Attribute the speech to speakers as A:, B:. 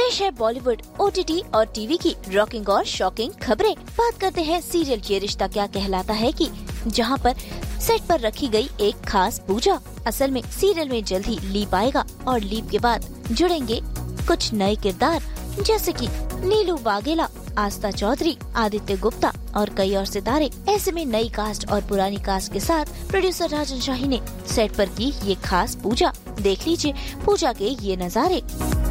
A: पेश है बॉलीवुड, ओटीटी और टीवी की रॉकिंग और शॉकिंग खबरें। बात करते हैं सीरियल ये रिश्ता क्या कहलाता है की, जहां पर सेट पर रखी गई एक खास पूजा। असल में सीरियल में जल्द ही लीप आएगा और लीप के बाद जुड़ेंगे कुछ नए किरदार, जैसे कि नीलू वाघेला, आस्था चौधरी, आदित्य गुप्ता और कई और सितारे। ऐसे में नई कास्ट और पुरानी कास्ट के साथ प्रोड्यूसर राजन शाही ने सेट पर की ये खास पूजा। देख लीजिए पूजा के ये नजारे।